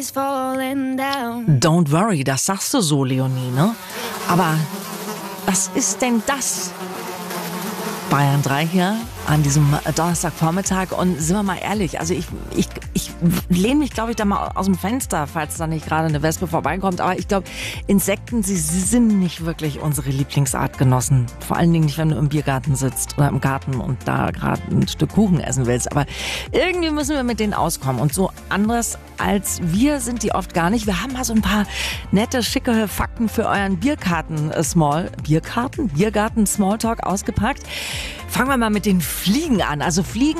is falling down. Don't worry, das sagst du so, Leonie, ne? Aber was ist denn das? Bayern 3 hier an diesem Donnerstagvormittag und sind wir mal ehrlich, also ich lehne mich, glaube ich, da mal aus dem Fenster, falls da nicht gerade eine Wespe vorbeikommt, aber ich glaube, Insekten, sie sind nicht wirklich unsere Lieblingsartgenossen. Vor allen Dingen nicht, wenn du im Biergarten sitzt oder im Garten und da gerade ein Stück Kuchen essen willst, aber irgendwie müssen wir mit denen auskommen und so anders als wir sind die oft gar nicht. Wir haben mal so ein paar nette, schicke Fakten für euren Biergarten-Smalltalk ausgepackt. Fangen wir mal mit den Fliegen an. Also Fliegen,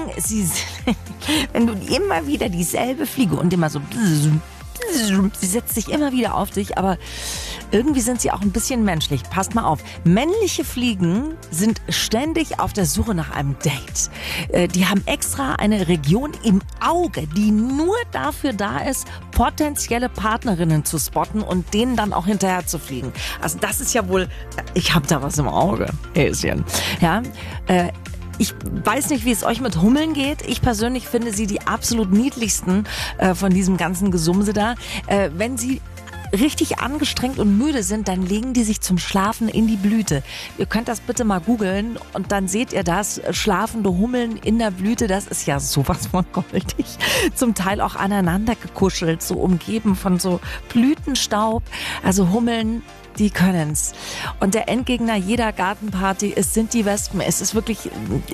wenn du immer wieder dieselbe Fliege und immer so, sie setzt sich immer wieder auf dich, aber irgendwie sind sie auch ein bisschen menschlich. Passt mal auf. Männliche Fliegen sind ständig auf der Suche nach einem Date. Die haben extra eine Region im Auge, die nur dafür da ist, potenzielle Partnerinnen zu spotten und denen dann auch hinterher zu fliegen. Also das ist ja wohl, ich habe da was im Auge, Häschen. Ja, ich weiß nicht, wie es euch mit Hummeln geht. Ich persönlich finde sie die absolut niedlichsten von diesem ganzen Gesumse da. Wenn sie richtig angestrengt und müde sind, dann legen die sich zum Schlafen in die Blüte. Ihr könnt das bitte mal googeln und dann seht ihr das. Schlafende Hummeln in der Blüte, das ist ja sowas von goldig. Zum Teil auch aneinander gekuschelt, so umgeben von so Blütenstaub. Also Hummeln, die können's. Und der Endgegner jeder Gartenparty sind die Wespen. Es ist wirklich,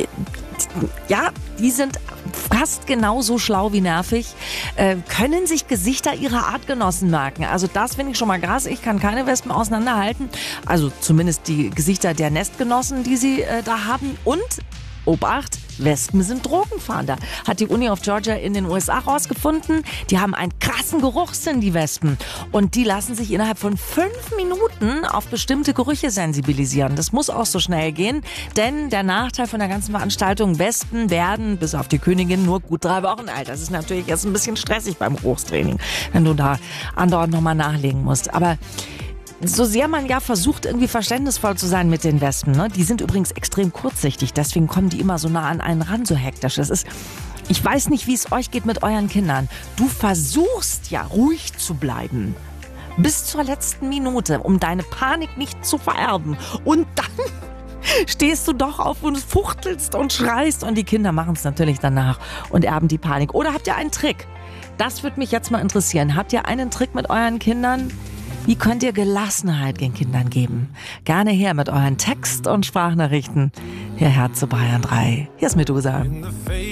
ja, die sind fast genauso schlau wie nervig, können sich Gesichter ihrer Artgenossen merken. Also das finde ich schon mal krass. Ich kann keine Wespen auseinanderhalten. Also zumindest die Gesichter der Nestgenossen, die sie da haben. Und Obacht, Wespen sind Drogenfahnder. Hat die Uni of Georgia in den USA rausgefunden. Die haben einen krassen Geruchssinn, die Wespen. Und die lassen sich innerhalb von 5 Minuten auf bestimmte Gerüche sensibilisieren. Das muss auch so schnell gehen, denn der Nachteil von der ganzen Veranstaltung, Wespen werden, bis auf die Königin, nur gut 3 Wochen alt. Das ist natürlich jetzt ein bisschen stressig beim Geruchstraining, wenn du da andauernd nochmal nachlegen musst. Aber so sehr man ja versucht, irgendwie verständnisvoll zu sein mit den Wespen, ne? Die sind übrigens extrem kurzsichtig, deswegen kommen die immer so nah an einen ran, so hektisch. Ich weiß nicht, wie es euch geht mit euren Kindern. Du versuchst ja ruhig zu bleiben. Bis zur letzten Minute, um deine Panik nicht zu vererben. Und dann stehst du doch auf und fuchtelst und schreist und die Kinder machen es natürlich danach und erben die Panik. Oder habt ihr einen Trick? Das würde mich jetzt mal interessieren. Habt ihr einen Trick mit euren Kindern? Wie könnt ihr Gelassenheit den Kindern geben? Gerne her mit euren Text- und Sprachnachrichten hierher zu Bayern 3. Hier ist Medusa.